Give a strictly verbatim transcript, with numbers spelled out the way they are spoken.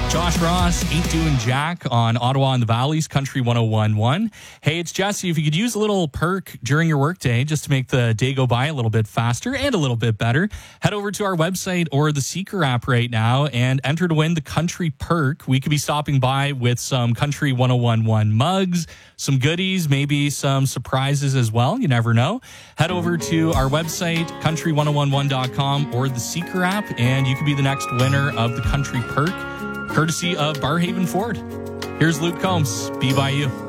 Josh Ross, Ain't Doing Jack on Ottawa and the Valley's Country one oh one point one. Hey, it's Jesse. If you could use a little perk during your workday just to make the day go by a little bit faster and a little bit better, head over to our website or the Seeker app right now and enter to win the Country Perk. We could be stopping by with some Country one oh one point one mugs, some goodies, maybe some surprises as well. You never know. Head over to our website, country one oh one one dot com, or the Seeker app, and you could be the next winner of the Country Perk, courtesy of Barhaven Ford. Here's Luke Combs, Be By You.